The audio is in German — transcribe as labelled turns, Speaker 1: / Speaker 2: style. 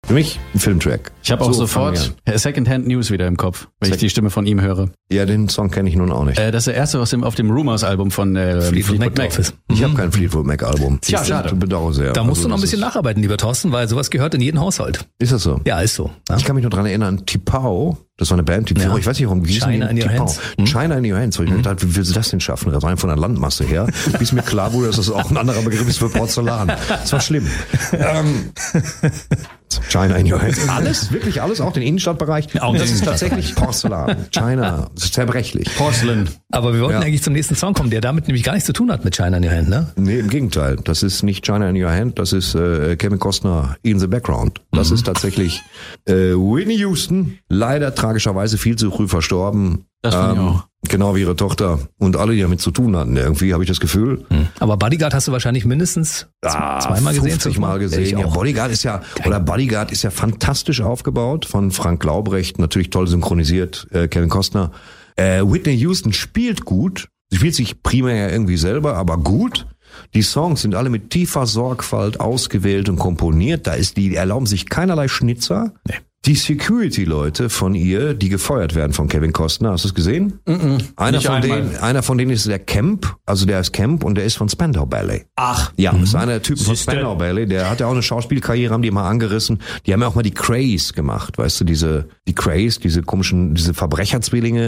Speaker 1: Für mich ein Filmtrack.
Speaker 2: Ich habe auch sofort Secondhand News wieder im Kopf, wenn ich die Stimme von ihm höre.
Speaker 1: Ja, den Song kenne ich nun auch nicht.
Speaker 2: Das ist der erste auf dem Rumors-Album von Fleetwood Mac.
Speaker 1: Ich habe kein Fleetwood Mac-Album.
Speaker 2: Tja, schade.
Speaker 1: Ich bedauere sehr.
Speaker 3: Da musst du noch ein bisschen nacharbeiten, lieber Thorsten, weil sowas gehört in jeden Haushalt.
Speaker 1: Ist das so?
Speaker 3: Ja, ist so. Ja?
Speaker 1: Ich kann mich noch dran erinnern, Tipau, das war eine Band, ich weiß nicht warum, wie hieß
Speaker 3: China in Your Hands.
Speaker 1: China in Your Hands. Ich mir gedacht, wie willst du das denn schaffen? Rein von der Landmasse her, bis mir klar wurde, dass das auch ein anderer Begriff ist für Porzellan. Das war schlimm. China in Your Hands. Alles, wirklich alles, auch den Innenstadtbereich. Das ist tatsächlich Porzellan. China, das ist zerbrechlich.
Speaker 2: Porcelain.
Speaker 3: Aber wir wollten eigentlich zum nächsten Song kommen, der damit nämlich gar nichts zu tun hat mit China in Your Hand, ne?
Speaker 1: Nee, im Gegenteil. Das ist nicht China in Your Hand, das ist Kevin Costner in the Background. Das ist tatsächlich Whitney Houston, leider tragischerweise viel zu früh verstorben.
Speaker 2: Das finde ich auch.
Speaker 1: Genau wie ihre Tochter und alle, die damit zu tun hatten. Irgendwie habe ich das Gefühl.
Speaker 3: Aber Bodyguard hast du wahrscheinlich mindestens zweimal gesehen.
Speaker 1: 50 Mal gesehen. Ja, Bodyguard ist ja fantastisch aufgebaut von Frank Laubrecht, natürlich toll synchronisiert, Kevin Costner. Whitney Houston spielt gut. Sie spielt sich primär irgendwie selber, aber gut. Die Songs sind alle mit tiefer Sorgfalt ausgewählt und komponiert. Die erlauben sich keinerlei Schnitzer. Nee. Die Security-Leute von ihr, die gefeuert werden von Kevin Costner, hast du es gesehen? Einer von denen ist der Camp, also der ist Camp und der ist von Spandau Ballet.
Speaker 2: Ach.
Speaker 1: Ja, das ist einer der Typen von Spandau Ballet, der hat ja auch eine Schauspielkarriere, haben die mal angerissen. Die haben ja auch mal die Craze gemacht, weißt du, die Craze, diese Verbrecherzwillinge,